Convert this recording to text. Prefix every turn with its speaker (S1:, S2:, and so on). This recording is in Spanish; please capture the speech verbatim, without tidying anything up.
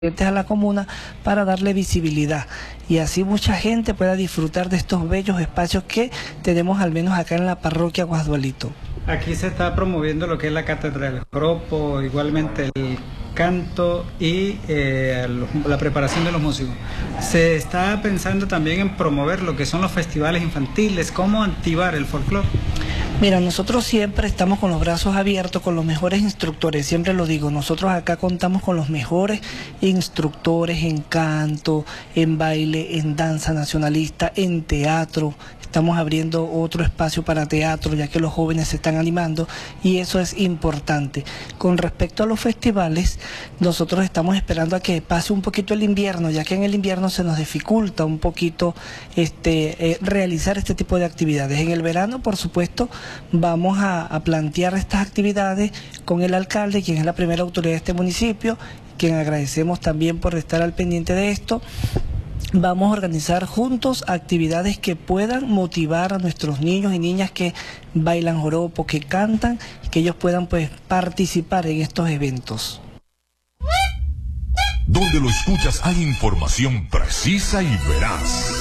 S1: a la comuna para darle visibilidad y así mucha gente pueda disfrutar de estos bellos espacios que tenemos al menos acá en la parroquia Guasdualito.
S2: Aquí se está promoviendo lo que es la cátedra del joropo, igualmente el canto y eh, la preparación de los músicos. Se está pensando también en promover lo que son los festivales infantiles, cómo activar el folclore.
S1: Mira, nosotros siempre estamos con los brazos abiertos, con los mejores instructores, siempre lo digo, nosotros acá contamos con los mejores instructores en canto, en baile, en danza nacionalista, en teatro. Estamos abriendo otro espacio para teatro, ya que los jóvenes se están animando y eso es importante. Con respecto a los festivales, nosotros estamos esperando a que pase un poquito el invierno, ya que en el invierno se nos dificulta un poquito este, eh, realizar este tipo de actividades. En el verano, por supuesto, vamos a, a plantear estas actividades con el alcalde, quien es la primera autoridad de este municipio, quien agradecemos también por estar al pendiente de esto. Vamos a organizar juntos actividades que puedan motivar a nuestros niños y niñas que bailan joropo, que cantan, que ellos puedan pues participar en estos eventos.
S3: Donde lo escuchas hay información precisa y veraz.